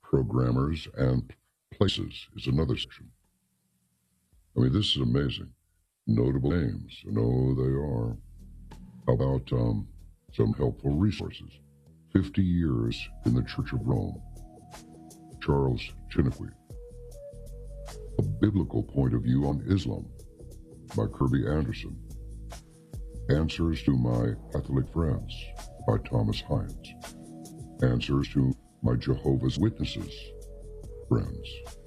programmers, and places is another section. I mean, this is amazing. Notable names, you know they are. How about some helpful resources? 50 Years in the Church of Rome. Charles Chiniquy. A Biblical Point of View on Islam by Kirby Anderson. Answers to My Catholic Friends by Thomas Hines. Answers to My Jehovah's Witnesses Friends,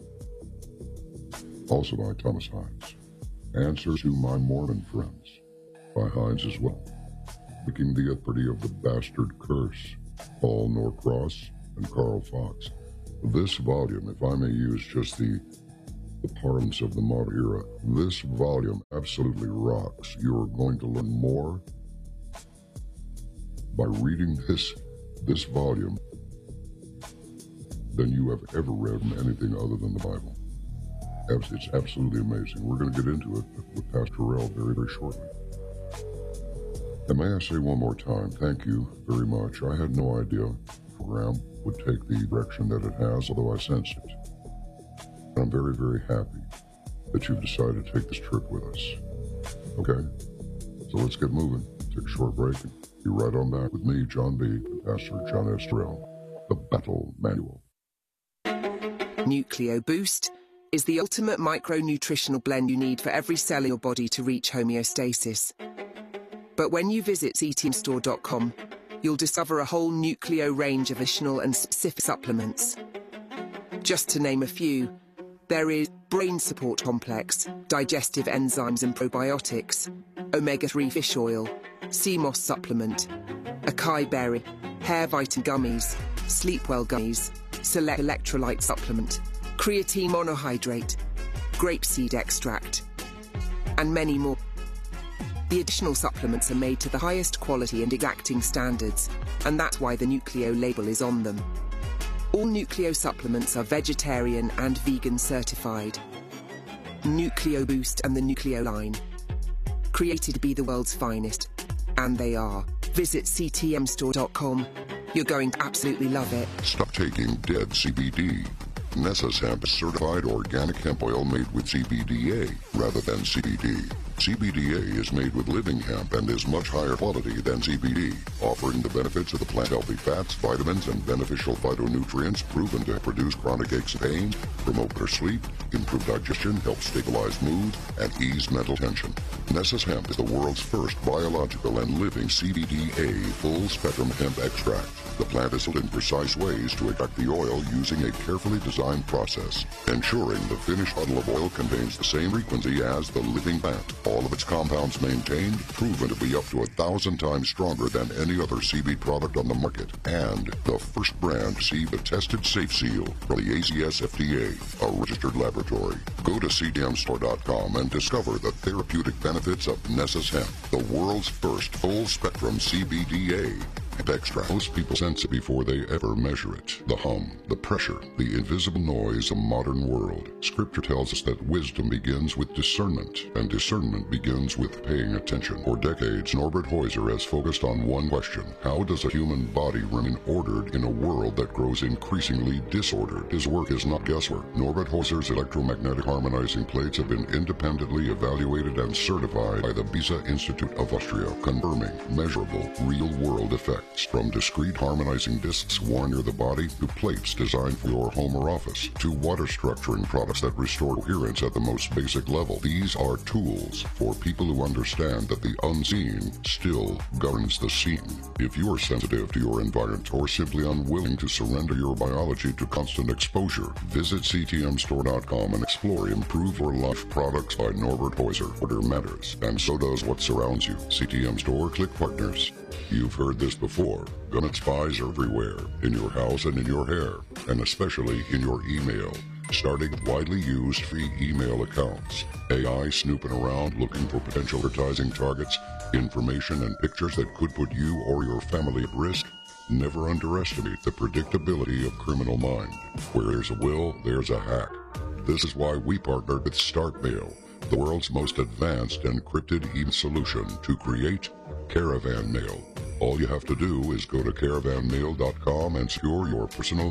also by Thomas Hines. Answers to My Mormon Friends by Hines as well. Breaking the Authority of the Bastard Curse, Paul Norcross and Carl Fox. This volume, if I may use just the parlance of the modern era, this volume absolutely rocks. You're going to learn more by reading this volume than you have ever read from anything other than the Bible. It's absolutely amazing. We're going to get into it with Pastor Terrell very, very shortly. And may I say one more time, thank you very much. I had no idea the program would take the direction that it has, although I sensed it. And I'm very, very happy that you've decided to take this trip with us. Okay? So let's get moving. Take a short break and be right on back with me, John B., and Pastor John S. Terrell, the Battle Manual. Nucleo Boost is the ultimate micronutritional blend you need for every cell in your body to reach homeostasis. But when you visit ctmstore.com, you'll discover a whole Nucleo range of additional and specific supplements. Just to name a few, there is Brain Support Complex, Digestive Enzymes and Probiotics, Omega-3 Fish Oil, CMOS Supplement, Acai Berry, Hair Vitamin Gummies, Sleepwell Gummies, Select Electrolyte Supplement, Creatine Monohydrate, Grapeseed Extract, and many more. The additional supplements are made to the highest quality and exacting standards, and that's why the Nucleo label is on them. All Nucleo supplements are vegetarian and vegan certified. Nucleo Boost and the Nucleo line. Created to be the world's finest. And they are. Visit ctmstore.com. You're going to absolutely love it. Stop taking dead CBD. Ness's hemp is certified organic hemp oil made with CBDA rather than CBD. CBDA is made with living hemp and is much higher quality than CBD, offering the benefits of the plant healthy fats, vitamins, and beneficial phytonutrients proven to reduce chronic aches and pains, promote better sleep, improve digestion, help stabilize mood, and ease mental tension. Ness's hemp is the world's first biological and living CBDA full-spectrum hemp extract. The plant is sold in precise ways to extract the oil using a carefully designed process, ensuring the finished bottle of oil contains the same frequency as the living plant. All of its compounds maintained, proven to be up to 1,000 times stronger than any other CBD product on the market, and the first brand to receive the tested safe seal from the ACS FDA, a registered laboratory. Go to ctmstore.com and discover the therapeutic benefits of Ness's hemp, the world's first full-spectrum CBDA extract. Most people sense it before they ever measure it. The hum, the pressure, the invisible noise of modern world. Scripture tells us that wisdom begins with discernment, and discernment begins with paying attention. For decades, Norbert Heuser has focused on one question: how does a human body remain ordered in a world that grows increasingly disordered? His work is not guesswork. Norbert Heuser's electromagnetic harmonizing plates have been independently evaluated and certified by the Pisa Institute of Austria, confirming measurable, real-world effects. From discrete harmonizing discs worn near the body to plates designed for your home or office to water structuring products that restore coherence at the most basic level. These are tools for people who understand that the unseen still governs the seen. If you are sensitive to your environment or simply unwilling to surrender your biology to constant exposure, visit ctmstore.com and explore Improve Your Life products by Norbert Heuser. Order matters, and so does what surrounds you. CTM Store, click partners. You've heard this before. Gunnet spies are everywhere, in your house and in your hair, and especially in your email. Starting with widely used free email accounts. AI snooping around looking for potential advertising targets, information and pictures that could put you or your family at risk. Never underestimate the predictability of criminal mind. Where there's a will, there's a hack. This is why we partnered with StartMail, the world's most advanced encrypted email solution to create Caravan Mail. All you have to do is go to caravanmail.com and secure your personal